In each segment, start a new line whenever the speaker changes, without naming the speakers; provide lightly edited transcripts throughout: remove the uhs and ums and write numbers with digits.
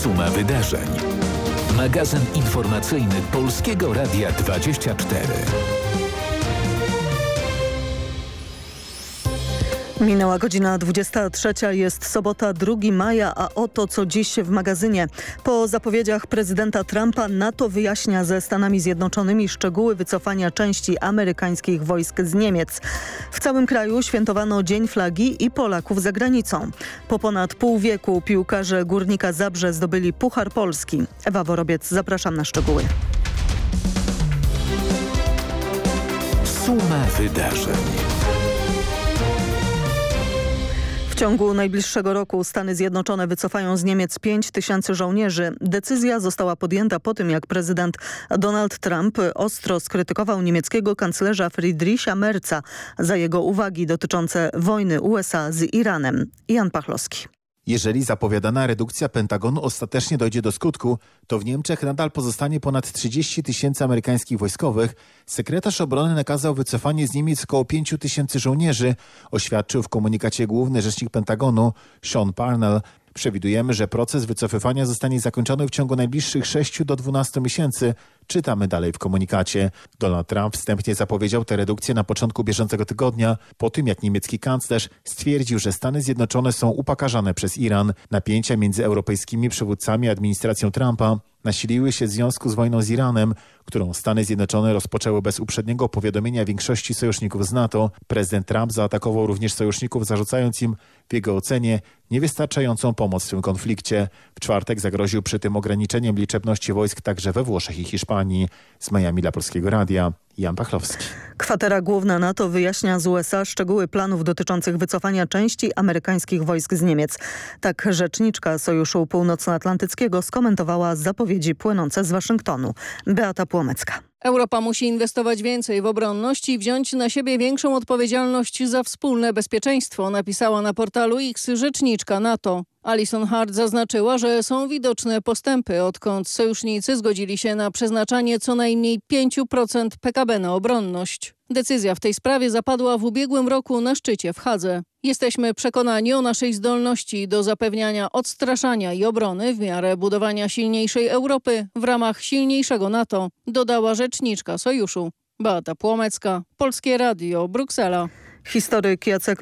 Suma wydarzeń. Magazyn informacyjny Polskiego Radia 24.
Minęła godzina 23, jest sobota 2 maja, a oto co dziś w magazynie. Po zapowiedziach prezydenta Trumpa NATO wyjaśnia ze Stanami Zjednoczonymi szczegóły wycofania części amerykańskich wojsk z Niemiec. W całym kraju świętowano Dzień Flagi i Polaków za granicą. Po ponad pół wieku piłkarze Górnika Zabrze zdobyli Puchar Polski. Ewa Worobiec, zapraszam na szczegóły.
Suma wydarzeń.
W ciągu najbliższego roku Stany Zjednoczone wycofają z Niemiec 5 000 żołnierzy. Decyzja została podjęta po tym, jak prezydent Donald Trump ostro skrytykował niemieckiego kanclerza Friedricha Merza za jego uwagi dotyczące wojny USA z Iranem. Jan Pachlowski.
Jeżeli zapowiadana redukcja Pentagonu ostatecznie dojdzie do skutku, to w Niemczech nadal pozostanie ponad 30 000 amerykańskich wojskowych. Sekretarz obrony nakazał wycofanie z Niemiec około 5 000 żołnierzy, oświadczył w komunikacie główny rzecznik Pentagonu Sean Parnell. Przewidujemy, że proces wycofywania zostanie zakończony w ciągu najbliższych 6 do 12 miesięcy. Czytamy dalej w komunikacie. Donald Trump wstępnie zapowiedział tę redukcję na początku bieżącego tygodnia, po tym jak niemiecki kanclerz stwierdził, że Stany Zjednoczone są upokarzane przez Iran. Napięcia między europejskimi przywódcami a administracją Trumpa nasiliły się w związku z wojną z Iranem, którą Stany Zjednoczone rozpoczęły bez uprzedniego powiadomienia większości sojuszników z NATO. Prezydent Trump zaatakował również sojuszników, zarzucając im w jego ocenie niewystarczającą pomoc w tym konflikcie. W czwartek zagroził przy tym ograniczeniem liczebności wojsk także we Włoszech i Hiszpanii. Z Miami dla Polskiego Radia Jan Pachlowski.
Kwatera Główna NATO wyjaśnia z USA szczegóły planów dotyczących wycofania części amerykańskich wojsk z Niemiec. Tak rzeczniczka Sojuszu Północnoatlantyckiego skomentowała zapowiedzi płynące z Waszyngtonu. Beata Płomecka.
Europa musi inwestować więcej w obronność i wziąć na siebie większą odpowiedzialność za wspólne bezpieczeństwo, napisała na portalu X rzeczniczka NATO. Alison Hart zaznaczyła, że są widoczne postępy, odkąd sojusznicy zgodzili się na przeznaczanie co najmniej 5% PKB na obronność. Decyzja w tej sprawie zapadła w ubiegłym roku na szczycie w Hadze. Jesteśmy przekonani o naszej zdolności do zapewniania odstraszania i obrony w miarę budowania silniejszej Europy w ramach silniejszego NATO, dodała rzeczniczka Sojuszu. Beata Płomecka, Polskie Radio, Bruksela.
Historyk Jacek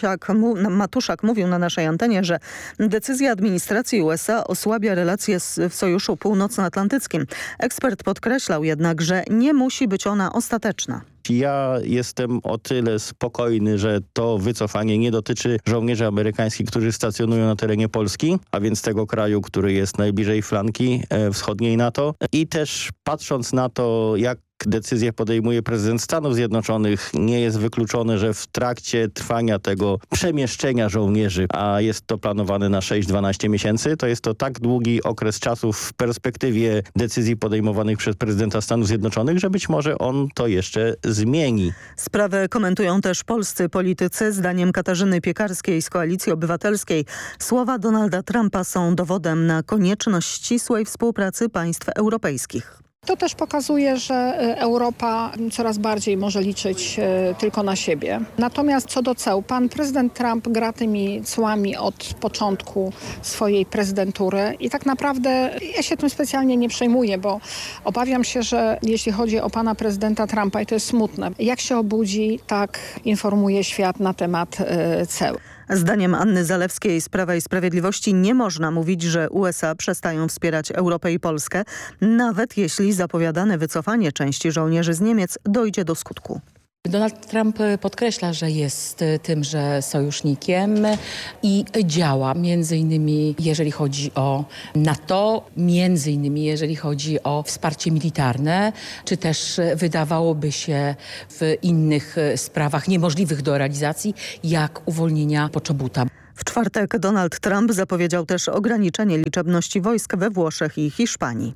Matuszak mówił na naszej antenie, że decyzja administracji USA osłabia relacje w Sojuszu Północnoatlantyckim. Ekspert podkreślał jednak, że nie musi być ona ostateczna.
Ja jestem o tyle spokojny, że to wycofanie nie dotyczy żołnierzy amerykańskich, którzy stacjonują na terenie Polski, a więc tego kraju, który jest najbliżej flanki wschodniej NATO. I też patrząc na to, jak decyzję podejmuje prezydent Stanów Zjednoczonych, nie jest wykluczone, że w trakcie trwania tego przemieszczenia żołnierzy, a jest to planowane na 6-12 miesięcy, to jest to tak długi okres czasu w perspektywie decyzji podejmowanych przez prezydenta Stanów Zjednoczonych, że być może on to jeszcze zmieni.
Sprawę komentują też polscy politycy. Zdaniem Katarzyny Piekarskiej z Koalicji Obywatelskiej słowa Donalda Trumpa są dowodem na konieczność ścisłej współpracy państw europejskich.
To też pokazuje, że Europa coraz bardziej może liczyć tylko na siebie. Natomiast co do ceł, pan prezydent Trump gra tymi cłami od początku swojej prezydentury i tak naprawdę ja się tym specjalnie nie przejmuję, bo obawiam się, że jeśli chodzi o pana prezydenta Trumpa, i to jest smutne, jak się obudzi, tak informuje świat na temat ceł.
Zdaniem Anny Zalewskiej z Prawa i Sprawiedliwości nie można mówić, że USA przestają wspierać Europę i Polskę, nawet jeśli zapowiadane wycofanie części żołnierzy z Niemiec dojdzie do skutku.
Donald Trump podkreśla, że jest tymże sojusznikiem i działa między innymi jeżeli chodzi o NATO, między innymi jeżeli chodzi o wsparcie militarne, czy też wydawałoby się w innych sprawach niemożliwych do realizacji, jak uwolnienia Poczobuta.
W czwartek Donald Trump zapowiedział też ograniczenie liczebności wojsk we Włoszech i Hiszpanii.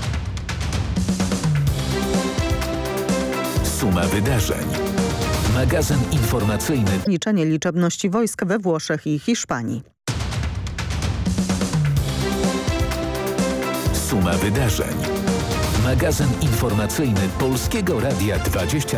Suma wydarzeń. Magazyn informacyjny.
Ograniczenie liczebności wojsk we Włoszech i Hiszpanii.
Suma wydarzeń. Magazyn informacyjny Polskiego Radia 24.